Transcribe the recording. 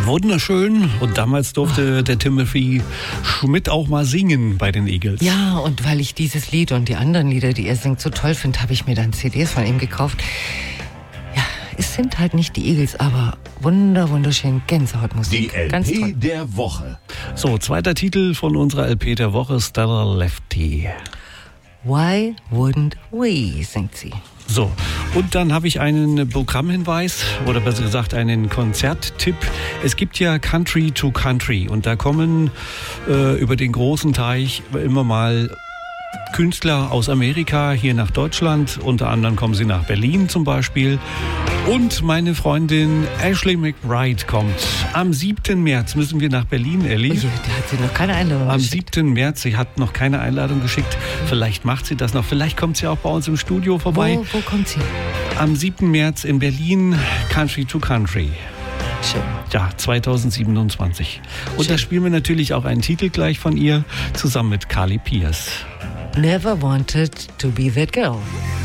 Wunderschön. Und damals durfte der Timothy Schmid auch mal singen bei den Eagles. Ja, und weil ich dieses Lied und die anderen Lieder, die er singt, so toll finde, habe ich mir dann CDs von ihm gekauft. Ja, es sind halt nicht die Eagles, aber wunderschön Gänsehautmusik. Die LP Ganz toll. der Woche. So, zweiter Titel von unserer LP der Woche, Stellar Lefty. Why Wouldn't We, singt sie. So, und dann habe ich einen Programmhinweis oder besser gesagt einen Konzerttipp. Es gibt ja Country to Country und da kommen über den großen Teich immer mal Künstler aus Amerika hier nach Deutschland. Unter anderem kommen sie nach Berlin zum Beispiel. Und meine Freundin Ashley McBryde kommt. Am 7. März müssen wir nach Berlin, Ellie. Oh je, da hat sie noch keine Einladung Am geschickt. 7. März, sie hat noch keine Einladung geschickt. Vielleicht macht sie das noch. Vielleicht kommt sie auch bei uns im Studio vorbei. Wo kommt sie? Am 7. März in Berlin, Country to Country. Schön. Ja, 2027. Und Schön. da spielen wir natürlich auch einen Titel gleich von ihr, zusammen mit Carly Pearce. Never wanted to be that girl.